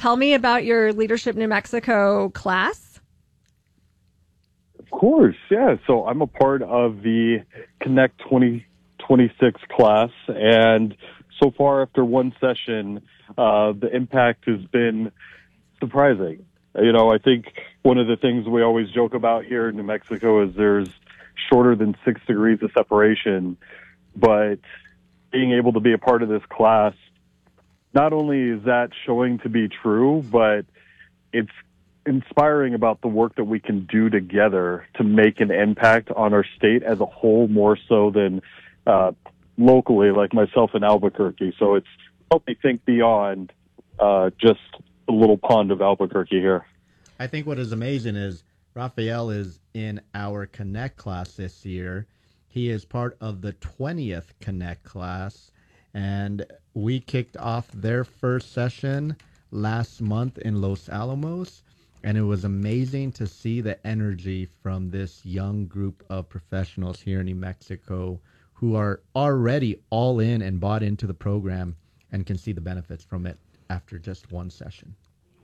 tell me about your Leadership New Mexico class. Of course, yeah. So I'm a part of the Connect 2026 class, and so far after one session, the impact has been surprising. I think one of the things we always joke about here in New Mexico is there's shorter than 6 degrees of separation, but being able to be a part of this class, not only is that showing to be true, but it's inspiring about the work that we can do together to make an impact on our state as a whole, more so than locally, like myself in Albuquerque. So it's helped me think beyond just the little pond of Albuquerque here. I think what is amazing is Rafael is in our Connect class this year. He is part of the 20th Connect class, and we kicked off their first session last month in Los Alamos, and it was amazing to see the energy from this young group of professionals here in New Mexico who are already all in and bought into the program and can see the benefits from it after just one session.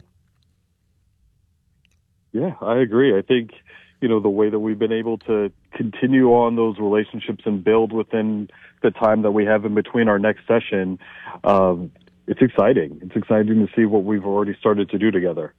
Yeah, I agree. I think, the way that we've been able to continue on those relationships and build within the time that we have in between our next session, it's exciting. It's exciting to see what we've already started to do together.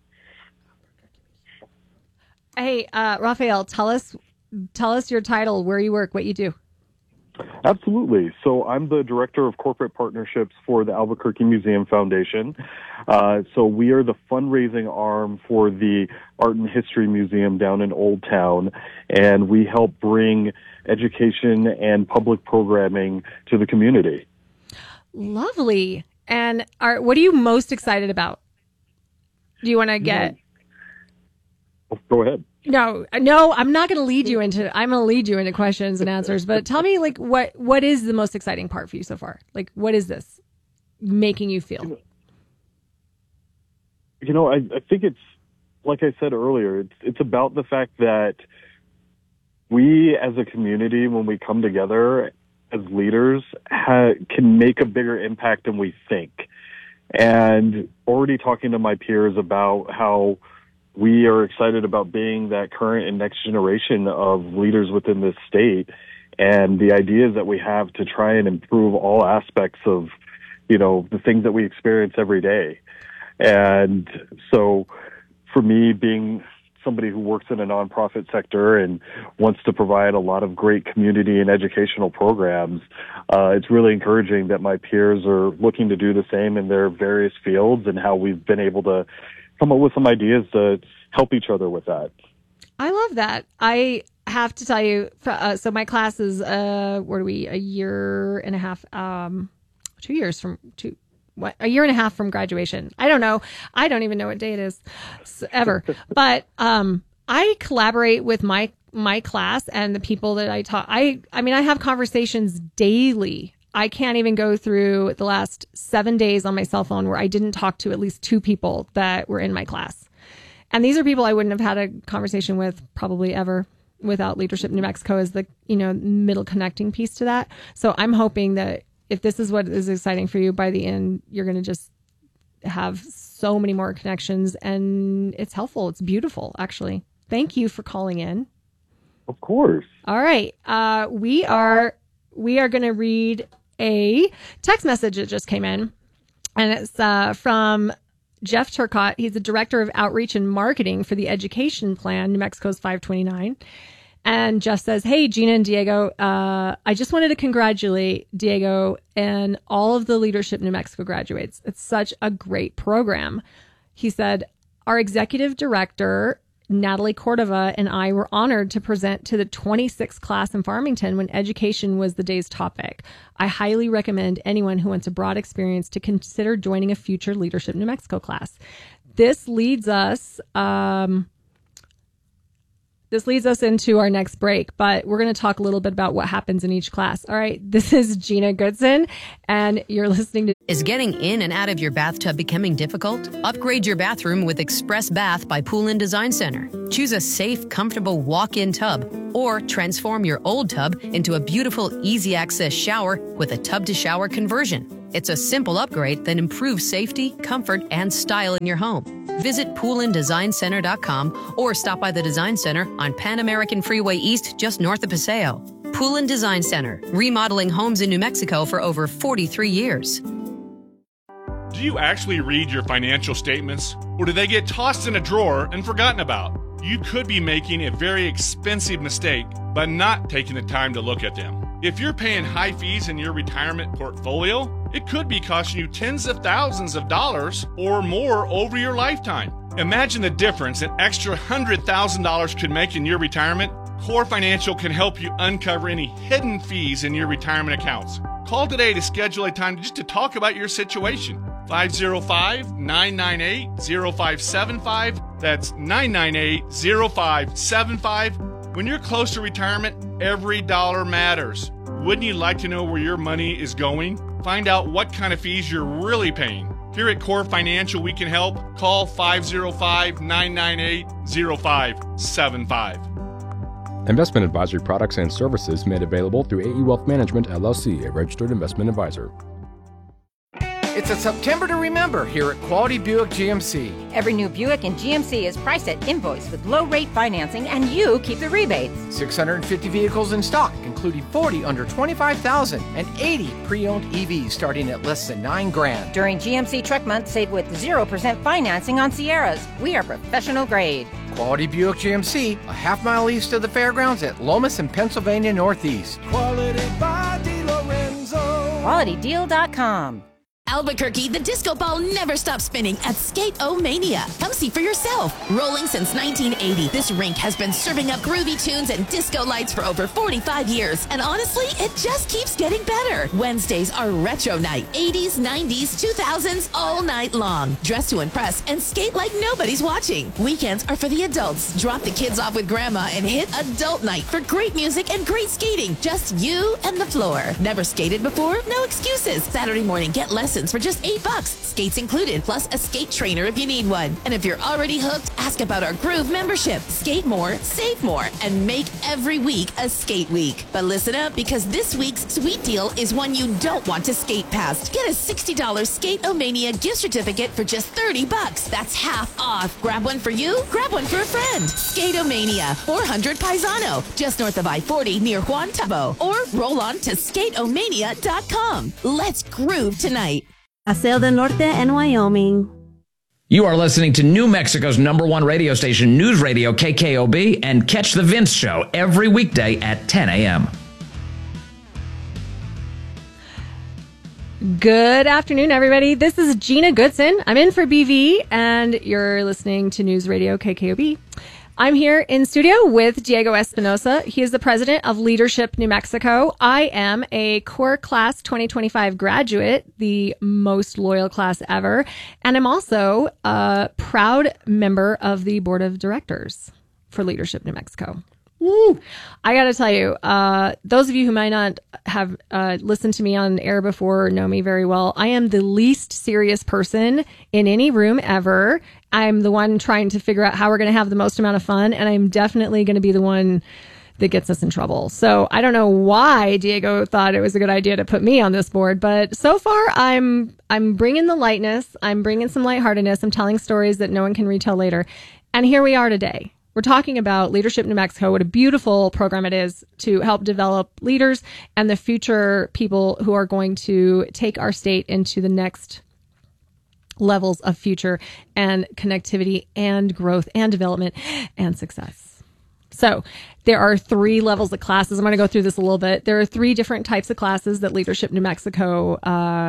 Hey, Rafael, tell us your title, where you work, what you do. Absolutely. So I'm the Director of Corporate Partnerships for the Albuquerque Museum Foundation. So we are the fundraising arm for the Art and History Museum down in Old Town, and we help bring education and public programming to the community. Lovely. And what are you most excited about? Do you want to get... Go ahead. No, I'm not going to lead you into. I'm going to lead you into questions and answers. But tell me, what is the most exciting part for you so far? What is this making you feel? I think it's like I said earlier. It's about the fact that we, as a community, when we come together as leaders, can make a bigger impact than we think. And already talking to my peers about how we are excited about being that current and next generation of leaders within this state, and the ideas that we have to try and improve all aspects of, the things that we experience every day. And so for me, being somebody who works in a nonprofit sector and wants to provide a lot of great community and educational programs, it's really encouraging that my peers are looking to do the same in their various fields, and how we've been able to come up with some ideas to help each other with that. I love that. I have to tell you, so my class is, a year and a half, 2 years from a year and a half from graduation. I don't know. I don't even know what day it is ever. But I collaborate with my class and the people that I talk. I have conversations daily. I can't even go through the last 7 days on my cell phone where I didn't talk to at least 2 people that were in my class. And these are people I wouldn't have had a conversation with probably ever without Leadership New Mexico as the, middle connecting piece to that. So I'm hoping that if this is what is exciting for you, by the end, you're going to just have so many more connections, and it's helpful. It's beautiful, actually. Thank you for calling in. Of course. All right. We are going to read a text message that just came in, and it's from Jeff Turcott. He's the Director of Outreach and Marketing for the Education Plan, New Mexico's 529. And Jeff says, hey, Gina and Diego, I just wanted to congratulate Diego and all of the Leadership New Mexico graduates. It's such a great program. He said, our executive director, Natalie Cordova, and I were honored to present to the 26th class in Farmington when education was the day's topic. I highly recommend anyone who wants a broad experience to consider joining a future Leadership New Mexico class. This leads us into our next break, but we're going to talk a little bit about what happens in each class. All right, this is Gina Goodson, and you're listening to... Is getting in and out of your bathtub becoming difficult? Upgrade your bathroom with Express Bath by Pool & Design Center. Choose a safe, comfortable walk-in tub, or transform your old tub into a beautiful, easy-access shower with a tub-to-shower conversion. It's a simple upgrade that improves safety, comfort, and style in your home. Visit PoolinDesignCenter.com or stop by the Design Center on Pan American Freeway East, just north of Paseo. Poulin Design Center, remodeling homes in New Mexico for over 43 years. Do you actually read your financial statements, or do they get tossed in a drawer and forgotten about? You could be making a very expensive mistake by not taking the time to look at them. If you're paying high fees in your retirement portfolio, it could be costing you tens of thousands of dollars or more over your lifetime. Imagine the difference an extra $100,000 could make in your retirement. Core Financial can help you uncover any hidden fees in your retirement accounts. Call today to schedule a time just to talk about your situation. 505-998-0575. That's 998-0575. When you're close to retirement, every dollar matters. Wouldn't you like to know where your money is going? Find out what kind of fees you're really paying. Here at Core Financial, we can help. Call 505-998-0575. Investment advisory products and services made available through AE Wealth Management, LLC, a registered investment advisor. It's a September to remember here at Quality Buick GMC. Every new Buick in GMC is priced at invoice with low-rate financing, and you keep the rebates. 650 vehicles in stock, including 40 under $25,000 and 80 pre-owned EVs starting at less than $9,000. During GMC Truck Month, save with 0% financing on Sierras. We are professional grade. Quality Buick GMC, a half-mile east of the fairgrounds at Lomas and Pennsylvania Northeast. Quality by DiLorenzo. QualityDeal.com. Albuquerque, the disco ball never stops spinning at Skate-O-Mania. Come see for yourself. Rolling since 1980, this rink has been serving up groovy tunes and disco lights for over 45 years. And honestly, it just keeps getting better. Wednesdays are retro night. 80s, 90s, 2000s, all night long. Dress to impress and skate like nobody's watching. Weekends are for the adults. Drop the kids off with grandma and hit adult night for great music and great skating. Just you and the floor. Never skated before? No excuses. Saturday morning, get lessons for just $8. Skates included, plus a skate trainer if you need one. And if you're already hooked, ask about our Groove membership. Skate more, save more, and make every week a skate week. But listen up, because this week's sweet deal is one you don't want to skate past. Get a $60 Skate-O-Mania gift certificate for just $30. That's half off. Grab one for you, grab one for a friend. Skate-O-Mania, 400 Paisano, just north of I-40 near Juan Tabo. Or roll on to skateomania.com. Let's groove tonight. Paseo del Norte en Wyoming. You are listening to New Mexico's #1 radio station, News Radio KKOB, and catch The Vince Show every weekday at 10 a.m. Good afternoon, everybody. This is Gina Goodson. I'm in for BV, and you're listening to News Radio KKOB. I'm here in studio with Diego Espinosa. He is the president of Leadership New Mexico. I am a core class 2025 graduate, the most loyal class ever. And I'm also a proud member of the board of directors for Leadership New Mexico. Woo! I got to tell you, those of you who might not have listened to me on air before or know me very well, I am the least serious person in any room ever. I'm the one trying to figure out how we're going to have the most amount of fun, and I'm definitely going to be the one that gets us in trouble. So I don't know why Diego thought it was a good idea to put me on this board, but so far I'm bringing the lightness, I'm bringing some lightheartedness, I'm telling stories that no one can retell later, and here we are today. We're talking about Leadership New Mexico, what a beautiful program it is to help develop leaders and the future people who are going to take our state into the next levels of future and connectivity and growth and development and success. So there are 3 levels of classes. I'm going to go through this a little bit. There are 3 different types of classes that Leadership New Mexico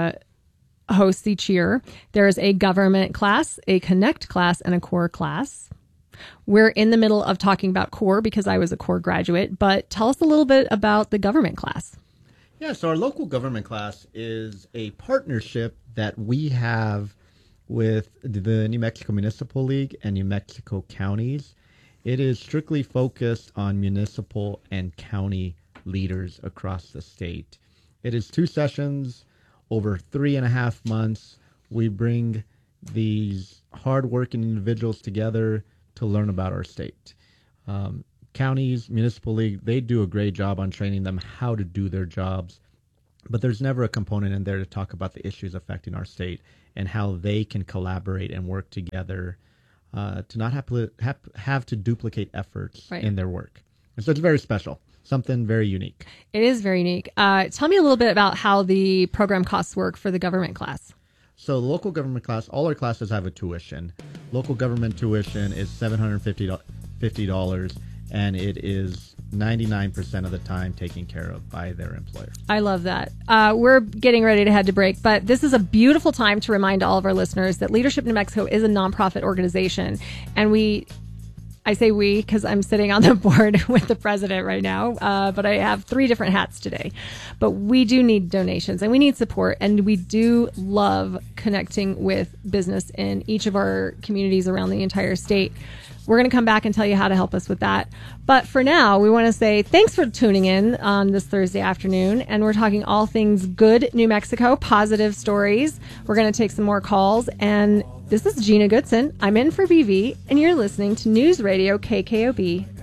hosts each year. There is a government class, a connect class, and a core class. We're in the middle of talking about core because I was a core graduate, but tell us a little bit about the government class. Yeah, so our local government class is a partnership that we have with the New Mexico Municipal League and New Mexico counties. It is strictly focused on municipal and county leaders across the state. It is 2 sessions over 3.5 months. We bring these hardworking individuals together to learn about our state. Counties, Municipal League, they do a great job on training them how to do their jobs. but there's never a component in there to talk about the issues affecting our state and how they can collaborate and work together to not have to duplicate efforts in their work. And so it's very special, something very unique. It is very unique. Tell me a little bit about how the program costs work for the government class. So the local government class, all our classes have a tuition. Local government tuition is $750, and it is 99% of the time taken care of by their employer. I love that. We're getting ready to head to break, but this is a beautiful time to remind all of our listeners that Leadership New Mexico is a nonprofit organization, and I say we because I'm sitting on the board with the president right now, but I have 3 different hats today. But we do need donations and we need support, and we do love connecting with business in each of our communities around the entire state. We're going to come back and tell you how to help us with that. But for now, we want to say thanks for tuning in on this Thursday afternoon. And we're talking all things good New Mexico, positive stories. We're going to take some more calls. And this is Gina Goodson. I'm in for BV, and you're listening to News Radio KKOB